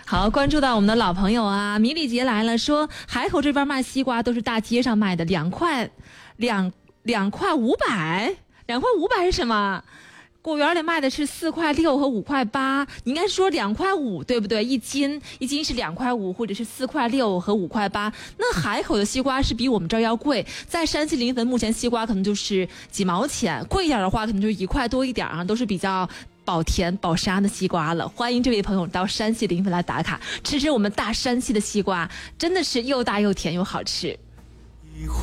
好，关注到我们的老朋友啊，米里杰来了，说海口这边卖西瓜都是大街上卖的，2块500是什么？果园里卖的是4块6和5块8，你应该说2块5，对不对？一斤是2块5，或者是4块6和5块8。那海口的西瓜是比我们这儿要贵，在山西临汾目前西瓜可能就是几毛钱，贵一点的话可能就是1块多一点啊，都是比较保甜保沙的西瓜了。欢迎这位朋友到山西临汾来打卡，吃吃我们大山西的西瓜，真的是又大又甜又好吃。